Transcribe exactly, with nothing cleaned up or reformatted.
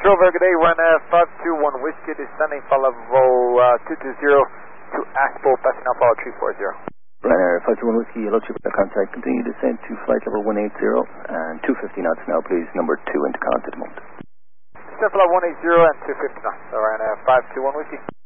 Control, very good day. Ryanair five two one Whiskey, descending for level uh, two two zero to Axpo, passing now follow three four zero. Ryanair five two one Whiskey, yellow chip contact, continue descent to flight level one eight zero and two fifty knots now, please, number two into contact at the moment. Descent for level one eight zero and two fifty knots, so Ryanair five two one Whiskey.